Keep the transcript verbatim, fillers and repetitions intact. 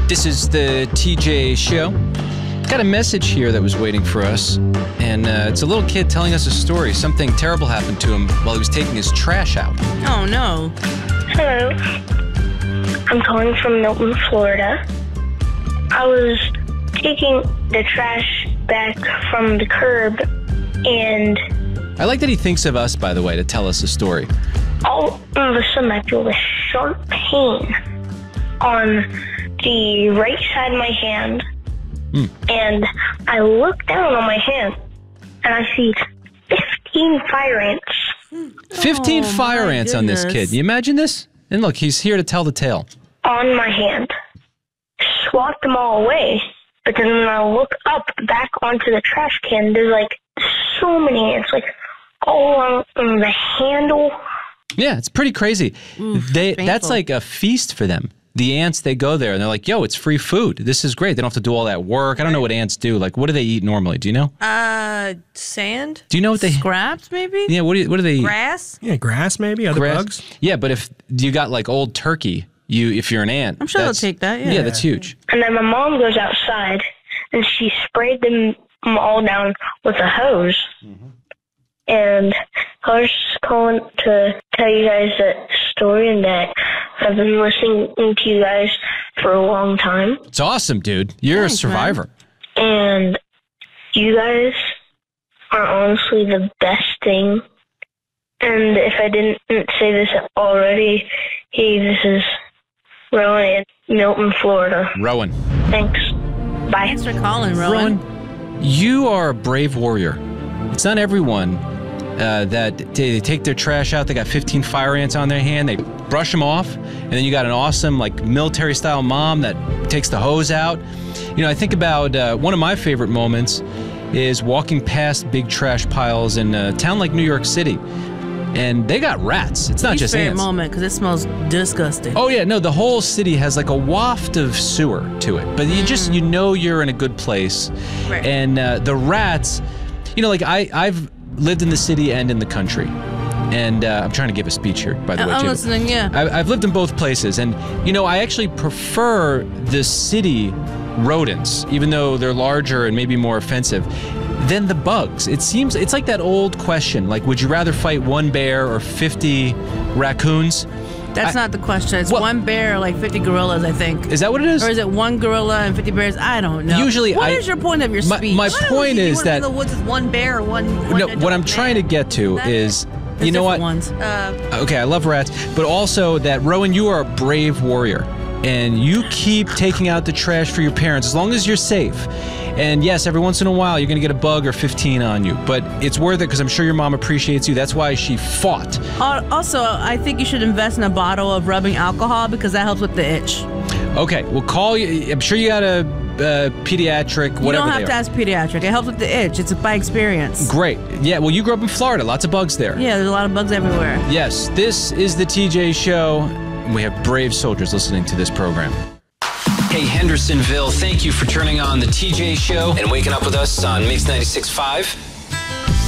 This is the T J Show. Got a message here that was waiting for us, and uh, it's a little kid telling us a story. Something terrible happened to him while he was taking his trash out. Oh, no. Hello. I'm calling from Milton, Florida. I was taking the trash back from the curb, and I like that he thinks of us, by the way, to tell us a story. all of a sudden I feel a sharp pain on the right side of my hand. Mm. And I look down on my hand, and I see fifteen fire ants. fifteen Oh, fire my ants on this goodness. kid. Can you imagine this? And look, he's here to tell the tale. On my hand. Swat them all away. But then when I look up back onto the trash can, there's like so many ants, like all on, on the handle. Yeah, it's pretty crazy. Oof, they painful. That's like a feast for them. The ants, they go there and they're like, yo, it's free food. This is great. They don't have to do all that work. I don't know what ants do. Like, what do they eat normally? Do you know? Uh, sand? Do you know what they... Scraps, maybe? Yeah, what do, you, what do they eat? Grass? Yeah, grass maybe, other Grass? bugs. Yeah, but if you got like old turkey, you if you're an ant... I'm sure they'll that's- take that, yeah. Yeah, that's huge. And then my mom goes outside, and she sprayed them all down with a hose. Mm-hmm. And I was just calling to tell you guys that story, and that I've been listening to you guys for a long time. It's awesome, dude. You're Thanks, a survivor. And you guys are honestly the best thing. And if I didn't say this already, hey, this is Rowan in Milton, Florida. Rowan. Thanks. Bye. Thanks for calling, Rowan. Rowan, you are a brave warrior. It's not everyone uh, that they, they take their trash out. They got fifteen fire ants on their hand. They brush them off. And then you got an awesome, like, military-style mom that takes the hose out. You know, I think about uh, one of my favorite moments is walking past big trash piles in a town like New York City. And they got rats. It's not Least just favorite ants. moment, because it smells disgusting. Oh yeah, no, the whole city has like a waft of sewer to it. But you just, you know you're in a good place. Right. And uh, the rats, you know, like I, I've lived in the city and in the country. And uh, I'm trying to give a speech here, by the way, I'm Jim. listening, yeah. I, I've lived in both places. And, you know, I actually prefer the city rodents, even though they're larger and maybe more offensive, than the bugs. It seems, it's like that old question, like, would you rather fight one bear or fifty raccoons? That's I- not the question. It's Well- one bear or like fifty gorillas, I think. Is that what it is? Or is it one gorilla and fifty bears? I don't know. Usually What I- is your point of your my- speech? my What point you is wanna that- be in the woods with one bear or one. one No, adult what I'm trying to man? get to That- is, There's you know what? different Ones. Uh, Okay, I love rats, but also that, Rowan, you are a brave warrior, and you keep taking out the trash for your parents as long as you're safe. And yes, every once in a while you're going to get a bug or fifteen on you, but it's worth it because I'm sure your mom appreciates you. That's why she fought. al- also, I think you should invest in a bottle of rubbing alcohol because that helps with the itch. Okay, we'll call you. I'm sure you got a uh, pediatric, whatever You don't have they to are. ask pediatric. It helps with the itch. It's by experience. Great. Yeah, well, you grew up in Florida. Lots of bugs there. Yeah, there's a lot of bugs everywhere. Yes, this is the T J Show, and we have brave soldiers listening to this program. Hey, Hendersonville, thank you for turning on the T J Show and waking up with us on Mix ninety-six point five.